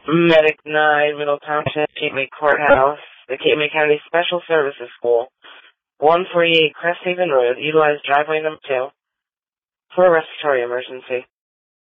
Medic 9, Middle Township, Cape May Courthouse, the Cape May County Special Services School, 148 Cresthaven Road, utilize driveway number 2 for a respiratory emergency.